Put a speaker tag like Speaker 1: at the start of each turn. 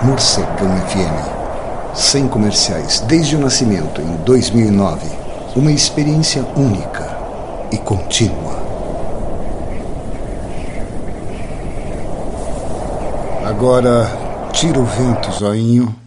Speaker 1: Morcegão FM. 100 comerciais desde o nascimento em 2009. Uma experiência única e contínua. Agora, tira o vento, zoinho.